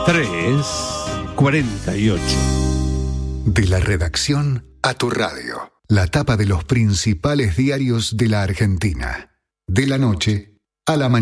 3:48. De la redacción a tu radio. La tapa de los principales diarios de la Argentina. De la noche a la mañana.